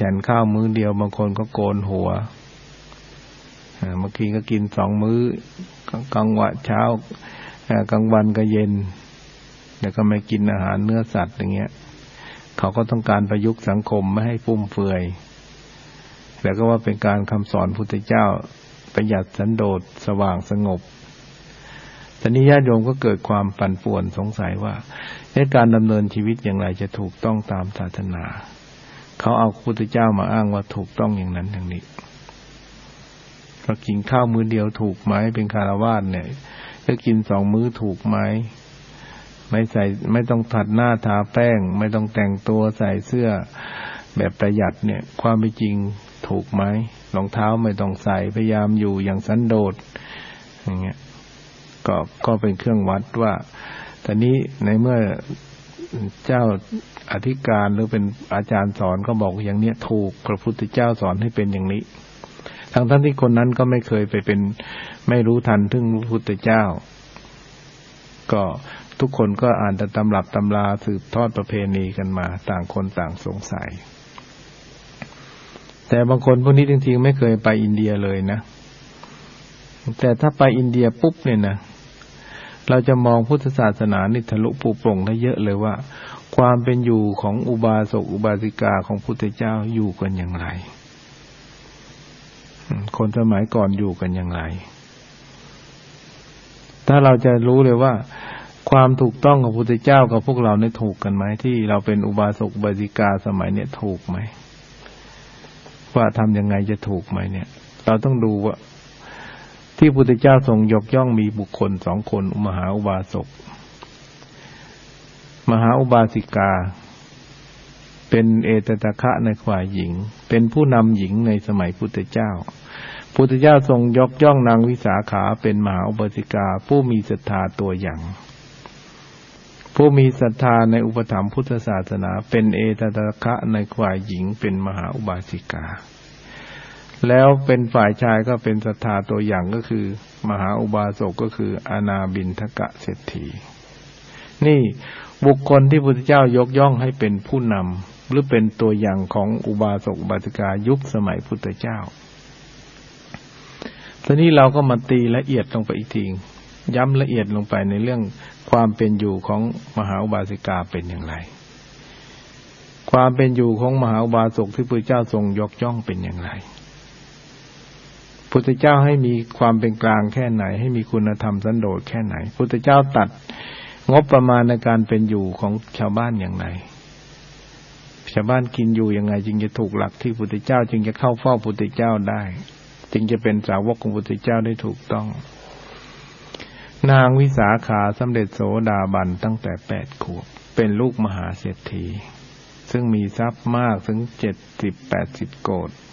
ฉันข้าวมื้อเดียวบางคนก็โกนหัวเมื่อกี้ก็กิน2 มื้อกลางวันเช้ากลางวันก็เย็นแล้วก็ไม่กินอาหารเนื้อสัตว์อย่างเงี้ยเขาก็ต้องการประยุกต์สังคมไม่ให้ฟุ่มเฟือยแล้วก็ว่าเป็นการคำสอนพุทธเจ้าประหยัดสันโดษสว่างสงบตอนนี้ญาติโยมก็เกิดความปั่นป่วนสงสัยว่าในการดำเนินชีวิตอย่างไรจะถูกต้องตามศาสนาเขาเอาพุทธเจ้ามาอ้างว่าถูกต้องอย่างนั้นอย่างนี้เรากินข้าวมื้อเดียวถูกไหมเป็นคฤหัสถ์เนี่ยถ้ากิน2 มื้อถูกไหมไม่ต้องถัดหน้าทาแป้งไม่ต้องแต่งตัวใส่เสื้อแบบประหยัดเนี่ยความเป็นจริงถูกไหมรองเท้าไม่ต้องใส่พยายามอยู่อย่างสันโดษอย่างเงี้ยก็เป็นเครื่องวัดว่าแต่นี้ในเมื่อเจ้าอธิการหรือเป็นอาจารย์สอนก็บอกอย่างเนี้ยถูกพระพุทธเจ้าสอนให้เป็นอย่างนี้ทั้งที่คนนั้นก็ไม่เคยไปเป็นไม่รู้ทันถึงพระพุทธเจ้าก็ทุกคนก็อ่านแต่ตำรับตำราสืบทอดประเพณีกันมาต่างคนต่างสงสัยแต่บางคนพวกนี้จริงๆไม่เคยไปอินเดียเลยนะแต่ถ้าไปอินเดียปุ๊บเนี่ยนะเราจะมองพุทธศาสนานี่ทะลุปูโปร่งได้เยอะเลยว่าความเป็นอยู่ของอุบาสกอุบาสิกาของพุทธเจ้าอยู่กันอย่างไรคนสมัยก่อนอยู่กันอย่างไรถ้าเราจะรู้เลยว่าความถูกต้องของพุทธเจ้ากับพวกเราเนี่ยถูกกันไหมที่เราเป็นอุบาสกอุบาสิกาสมัยเนี่ยถูกไหมว่าทำยังไงจะถูกไหมเนี่ยเราต้องดูว่าที่พุทธเจ้าทรงยกย่องมีบุคคล2 คนมหาอุบาสกมหาอุบาสิกาเป็นเอตตะคะในฝ่ายหญิงเป็นผู้นำหญิงในสมัยพุทธเจ้าพุทธเจ้าทรงยกย่องนางวิสาขาเป็นมหาอุบาสิกาผู้มีศรัทธาตัวอย่างผู้มีศรัทธาในอุปถัมภ์พุทธศาสนาเป็นเอตตะคะในฝ่ายหญิงเป็นมหาอุบาสิกาแล้วเป็นฝ่ายชายก็เป็นศรัทธาตัวอย่างก็คือมหาอุบาสกก็คืออานาบิณฑกเศรษฐีนี่บุคคลที่พุทธเจ้ายกย่องให้เป็นผู้นำหรือเป็นตัวอย่างของอุบาสกอุบาสิกายุคสมัยพุทธเจ้าทีนี้เราก็มาตีละเอียดลงไปอีกทีย้ำละเอียดลงไปในเรื่องความเป็นอยู่ของมหาอุบาสิกาเป็นอย่างไรความเป็นอยู่ของมหาอุบาสกที่พระเจ้าทรงยกย่องเป็นอย่างไรพุทธเจ้าให้มีความเป็นกลางแค่ไหนให้มีคุณธรรมสันโดษแค่ไหนพุทธเจ้าตัดงบประมาณในการเป็นอยู่ของชาวบ้านอย่างไรชาวบ้านกินอยู่ยังไงจึงจะถูกหลักที่พุทธเจ้าจึงจะเข้าเฝ้าพุทธเจ้าได้จึงจะเป็นสาวกของพุทธเจ้าได้ถูกต้องนางวิสาขาสำเร็จโสดาบันตั้งแต่8 ขวบเป็นลูกมหาเศรษฐีซึ่งมีทรัพย์มากถึง70-80 โกฏ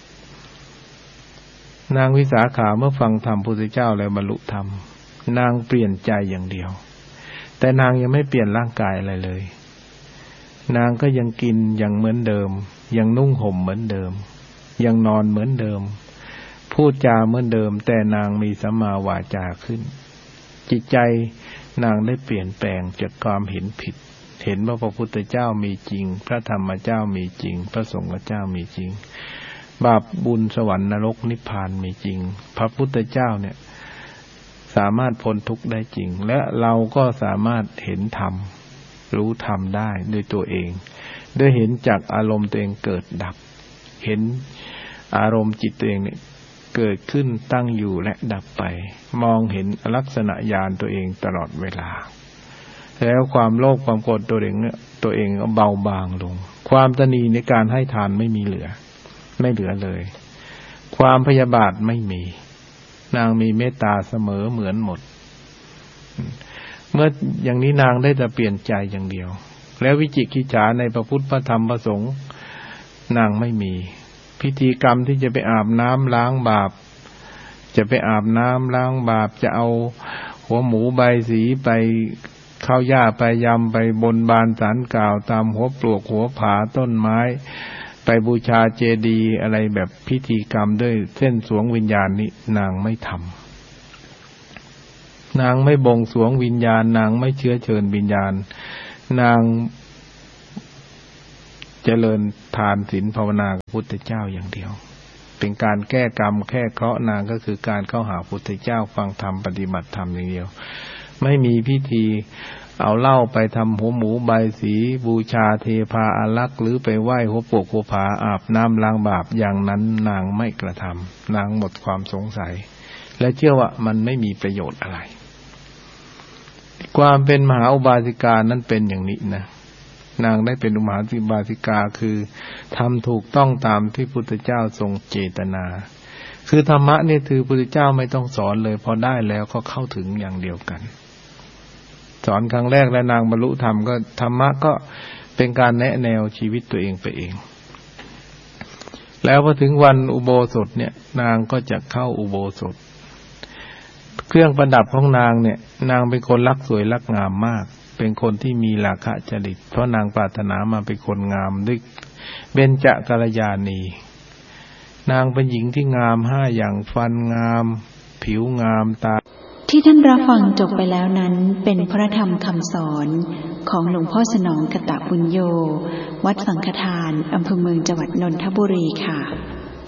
นางวิสาขาเมื่อฟังธรรมพุทธเจ้าแล้วบรรลุธรรมนางเปลี่ยนใจอย่างเดียวแต่นางยังไม่เปลี่ยนร่างกายอะไรเลยนางก็ยังกินอย่างเหมือนเดิมยังนุ่งห่มเหมือนเดิมยังนอนเหมือนเดิมพูดจาเหมือนเดิมแต่นางมีสัมมาวาจาขึ้นจิตใจนางได้เปลี่ยนแปลงจากความเห็นผิดเห็นว่าพระพุทธเจ้ามีจริงพระธรรมเจ้ามีจริงพระสงฆ์เจ้ามีจริงบาปบุญสวรรค์นรกนิพพานมีจริงพระพุทธเจ้าเนี่ยสามารถพ้นทุกข์ได้จริงและเราก็สามารถเห็นธรรมรู้ธรรมได้ด้วยตัวเองด้วยเห็นจากอารมณ์ตัวเองเกิดดับเห็นอารมณ์จิตตัวเองเนี่ยเกิดขึ้นตั้งอยู่และดับไปมองเห็นลักษณะญาณตัวเองตลอดเวลาแล้วความโลภความโกรธตัวเองก็เบาบางลงความตณีในการให้ทานไม่เหลือเลยความพยาบาทไม่มีนางมีเมตตาเสมอเหมือนหมดเมื่ออย่างนี้นางได้แต่เปลี่ยนใจอย่างเดียวแล้ววิจิกิจฉาในพระพุทธพระธรรมพระสงฆ์นางไม่มีพิธีกรรมที่จะไปอาบน้ำล้างบาปจะไปอาบน้ำล้างบาปจะเอาหัวหมูใบสีไปข้าวหญ้าไปยำไปบนบานศาลกล่าวตามหัวปลวกหัวผาต้นไม้ไปบูชาเจดีย์อะไรแบบพิธีกรรมด้วยเส้นสวงวิญญาณนี้นางไม่ทำนางไม่บงสรวงวิญญาณนางไม่เชื้อเชิญวิญญาณนางเจริญทานศีลภาวนากับพุทธเจ้าอย่างเดียวเป็นการแก้กรรมแก้เคราะห์นางก็คือการเข้าหาพุทธเจ้าฟังธรรมปฏิบัติธรรมอย่างเดียวไม่มีพิธีเอาเหล้าไปทำหัวหมูใบสีบูชาเทพาอารักษ์หรือไปไหว้หัวโปกหัวผาอาบน้ำล้างบาปอย่างนั้นนางไม่กระทำนางหมดความสงสัยและเชื่อว่ามันไม่มีประโยชน์อะไรความเป็นมหาอุบาสิกานั้นเป็นอย่างนี้นะนางได้เป็นมหาอุบาสิกาคือทำถูกต้องตามที่พุทธเจ้าทรงเจตนาคือธรรมะนี่คือพุทธเจ้าไม่ต้องสอนเลยพอได้แล้วก็เข้าถึงอย่างเดียวกันสอนครั้งแรกและนางบรรลุธรรมก็ธรรมะก็เป็นการแนะแนวชีวิตตัวเองไปเองแล้วพอถึงวันอุโบสถเนี่ยนางก็จะเข้าอุโบสถเครื่องประดับของนางเนี่ยนางเป็นคนรักสวยรักงามมากเป็นคนที่มีราคะจริตเพราะนางปรารถนามาเป็นคนงามด้วยเบญจกัลยาณีนางเป็นหญิงที่งาม5อย่างฟันงามผิวงามตาที่ท่านรับฟังจบไปแล้วนั้นเป็นพระธรรมคำสอนของหลวงพ่อสนองกตบุญโญวัดสังฆทานอำเภอเมืองจังหวัดนนทบุรีค่ะ